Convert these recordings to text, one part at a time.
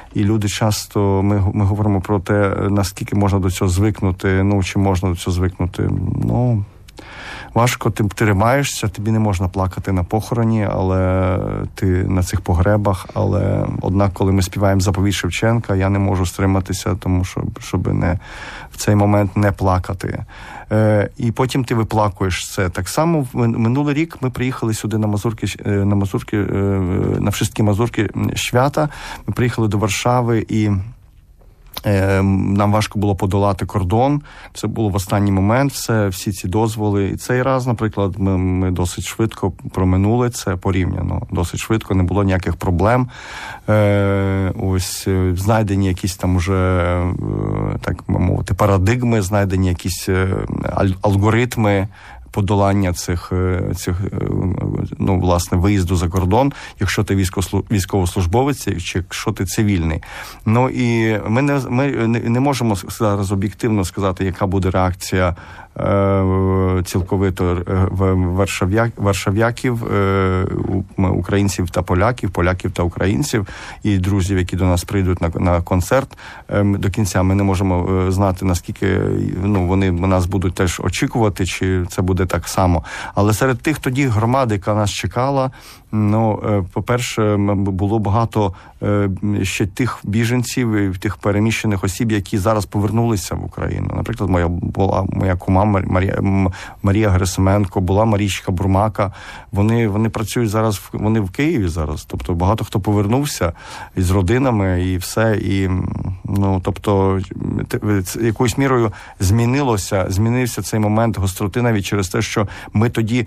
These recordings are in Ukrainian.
І люди часто, ми говоримо про те, наскільки можна до цього звикнути, чи можна до цього звикнути, важко, ти тримаєшся, тобі не можна плакати на похороні, але ти на цих погребах, але однак, коли ми співаємо заповідь Шевченка, я не можу стриматися, тому щоб не в цей момент не плакати. І потім ти виплакуєш це. Так само минулий рік ми приїхали сюди на Мазурки, на всі Мазурки свята. Ми приїхали до Варшави і нам важко було подолати кордон. Це було в останній момент, всі ці дозволи. І цей раз, наприклад, ми досить швидко проминули це порівняно. Досить швидко, не було ніяких проблем. Ось знайдені якісь там уже, так мовити, парадигми, знайдені якісь алгоритми подолання цих власне, виїзду за кордон, якщо ти військовослужбовець, чи якщо ти цивільний. І ми не можемо зараз об'єктивно сказати, яка буде реакція цілковито варшав'яків, українців та поляків та українців, і друзів, які до нас прийдуть на концерт. До кінця ми не можемо знати, наскільки вони нас будуть теж очікувати, чи це буде так само. Але серед тих тоді громад, яка нас чекала, по-перше, було багато ще тих біженців і тих переміщених осіб, які зараз повернулися в Україну. Наприклад, була моя кума Марія Герасименко, була Марічка Бурмака. Вони працюють зараз, вони в Києві зараз. Тобто багато хто повернувся із родинами і все. І, тобто, якоюсь мірою змінився цей момент гостроти навіть через те, що ми тоді,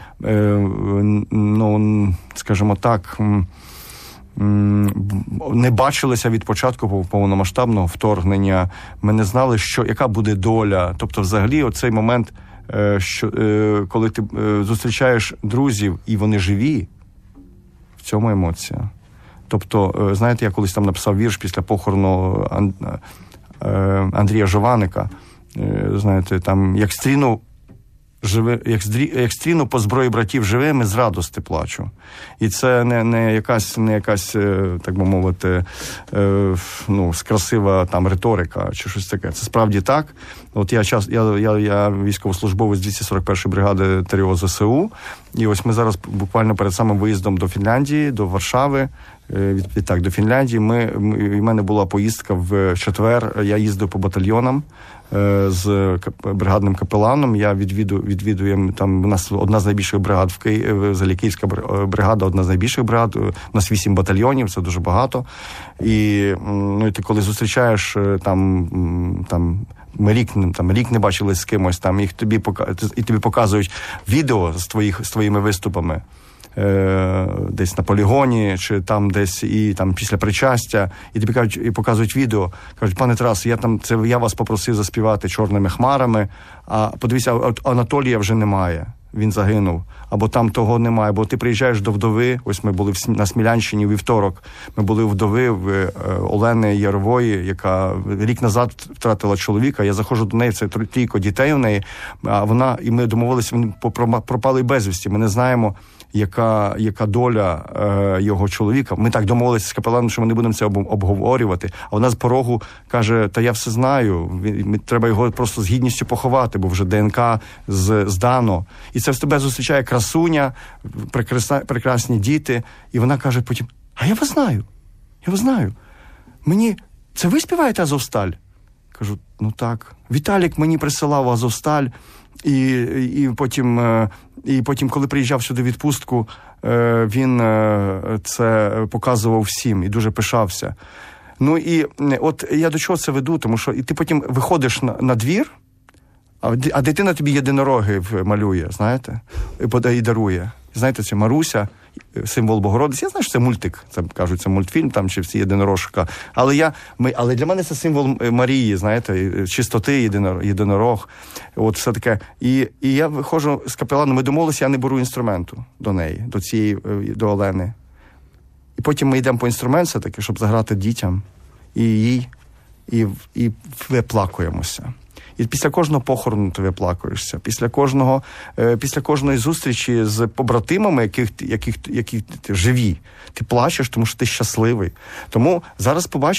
скажімо так, не бачилися від початку повномасштабного вторгнення. Ми не знали, яка буде доля. Тобто, взагалі, оцей момент, коли ти зустрічаєш друзів і вони живі, в цьому емоція. Тобто, знаєте, я колись там написав вірш після похорону Андрія Жованика. Знаєте, там, як стріну по зброї братів живими, з радости плачу. І це не якась, так би мовити, красива там риторика чи щось таке. Це справді так. От я військовослужбовець 241-ї бригади ТрО ЗСУ, і ось ми зараз буквально перед самим виїздом до Фінляндії, до Варшави, до Фінляндії, в мене була поїздка в четвер, я їздив по батальйонам з бригадним капеланом, я відвідую, там у нас одна з найбільших бригад в Києві, Заліківська бригада, одна з найбільших бригад, у нас 8 батальйонів, це дуже багато. І ти коли зустрічаєш там ми рік не бачились з кимось, там і тобі показують відео з твоїми виступами, десь на полігоні, чи там десь, і там після причастя, і тобі кажуть, і показують відео, кажуть: пане Тарас, я вас попросив заспівати «Чорними хмарами», а подивіться, Анатолія вже немає, він загинув, або там того немає, бо ти приїжджаєш до вдови, ось ми були на Смілянщині у вівторок, ми були у вдови в Олени Ярової, яка рік назад втратила чоловіка, я заходжу до неї, це 3 дітей у неї, і ми домовилися, вони пропали безвісті, ми не знаємо, яка доля його чоловіка. Ми так домовилися з капеланом, що ми не будемо це обговорювати. А вона з порогу каже: та я все знаю, треба його просто з гідністю поховати, бо вже ДНК здано. І це в тебе зустрічає красуня, прекрасні діти. І вона каже потім: а я вас знаю. Це ви співаєте «Азовсталь»? Кажу: так. Віталік мені присилав «Азовсталь». І потім, коли приїжджав сюди в відпустку, він це показував всім і дуже пишався. І от я до чого це веду, тому що і ти потім виходиш на двір, а дитина тобі єдинороги малює, знаєте, і дарує. Знаєте, це Маруся, символ Богородиці. Я знаю, що це мультик, це кажуть, це мультфільм, там чи всі єдинорожка. Але для мене це символ Марії, знаєте, чистоти, єдинорог. От все таке. І я виходжу з капеланом, ми домовилися, я не беру інструменту до неї, до Олени. І потім ми йдемо по інструмент все-таки, щоб заграти дітям і їй, і виплакуємося. І після кожного похорону ти виплакуєшся. Після кожної зустрічі з побратимами, які живі, ти плачеш, тому що ти щасливий. Тому зараз побачиш,